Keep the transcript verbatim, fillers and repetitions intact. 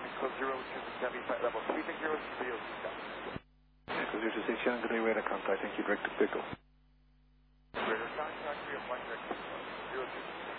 coming close zero two six heavy, flight level sweeping zero zero two stop. Echo zero two six, Shannon, good day, radar contact, thank you, direct to Pickle. Radar contact, we have one direct to zero two six.